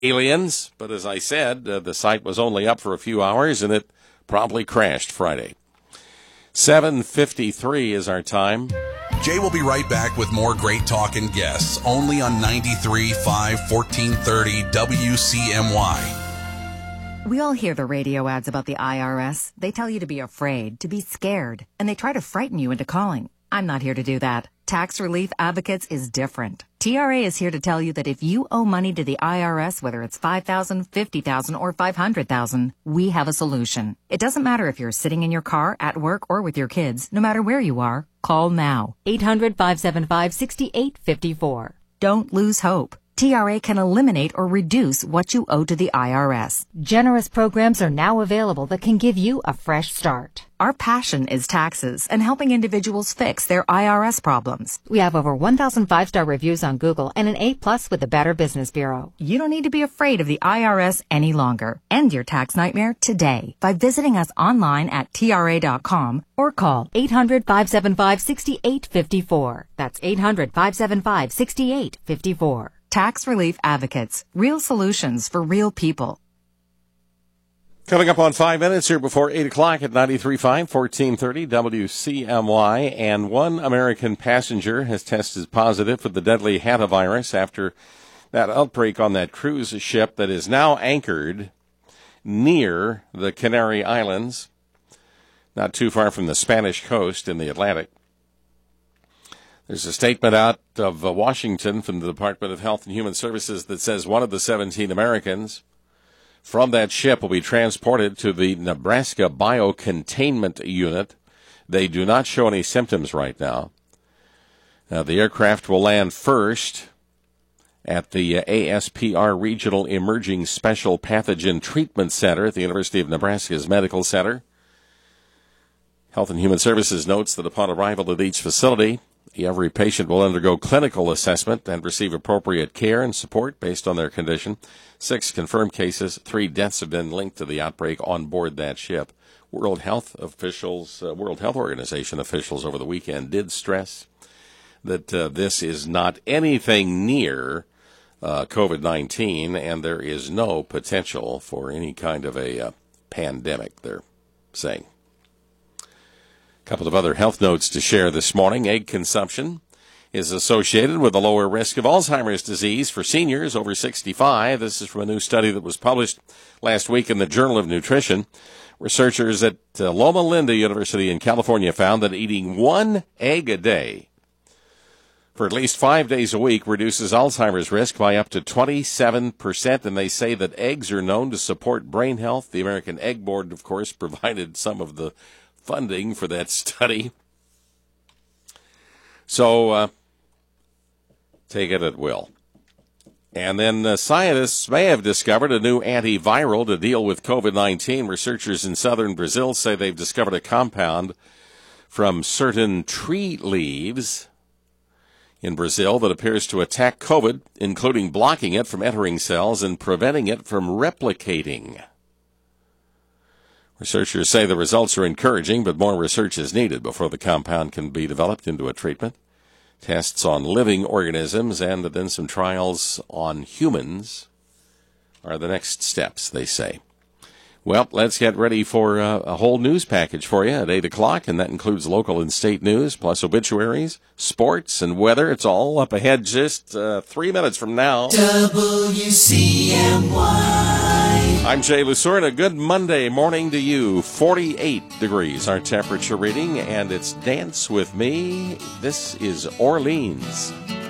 aliens, but as I said, the site was only up for a few hours and it promptly crashed Friday. 7:53 is our time. Jay will be right back with more great talk and guests, only on 93.5 1430 WCMY. We all hear the radio ads about the IRS. They tell you to be afraid, to be scared, and they try to frighten you into calling. I'm not here to do that. Tax Relief Advocates is different. TRA is here to tell you that if you owe money to the IRS, whether it's $5,000, $50,000, or $500,000, we have a solution. It doesn't matter if you're sitting in your car, at work, or with your kids. No matter where you are, call now. 800-575-6854. Don't lose hope. TRA can eliminate or reduce what you owe to the IRS. Generous programs are now available that can give you a fresh start. Our passion is taxes and helping individuals fix their IRS problems. We have over 1,000 5-star reviews on Google and an A+ with the Better Business Bureau. You don't need to be afraid of the IRS any longer. End your tax nightmare today by visiting us online at TRA.com or call 800-575-6854. That's 800-575-6854. Tax Relief Advocates. Real solutions for real people. Coming up on 5 minutes here before 8 o'clock at 93.5, 1430 WCMY. And one American passenger has tested positive for the deadly hantavirus after that outbreak on that cruise ship that is now anchored near the Canary Islands, not too far from the Spanish coast in the Atlantic. There's a statement out of Washington from the Department of Health and Human Services that says one of the 17 Americans from that ship will be transported to the Nebraska Biocontainment Unit. They do not show any symptoms right now. The aircraft will land first at the ASPR Regional Emerging Special Pathogen Treatment Center at the University of Nebraska's Medical Center. Health and Human Services notes that upon arrival at each facility, every patient will undergo clinical assessment and receive appropriate care and support based on their condition. 6 confirmed cases, 3 deaths have been linked to the outbreak on board that ship. World Health Organization officials over the weekend did stress that this is not anything near COVID-19, and there is no potential for any kind of a pandemic, they're saying. Couple of other health notes to share this morning. Egg consumption is associated with a lower risk of Alzheimer's disease for seniors over 65. This is from a new study that was published last week in the Journal of Nutrition. Researchers at Loma Linda University in California found that eating 1 egg a day for at least 5 days a week reduces Alzheimer's risk by up to 27%, and they say that eggs are known to support brain health. The American Egg Board, of course, provided some of the funding for that study. So, take it at will. And then scientists may have discovered a new antiviral to deal with COVID-19. Researchers in southern Brazil say they've discovered a compound from certain tree leaves in Brazil that appears to attack COVID, including blocking it from entering cells and preventing it from replicating. Researchers say the results are encouraging, but more research is needed before the compound can be developed into a treatment. Tests on living organisms and then some trials on humans are the next steps, they say. Well, let's get ready for a whole news package for you at 8 o'clock, and that includes local and state news, plus obituaries, sports, and weather. It's all up ahead just 3 minutes from now. WCMY. I'm Jay Lucerne. A good Monday morning to you. 48 degrees our temperature reading, and it's Dance With Me. This is Orleans.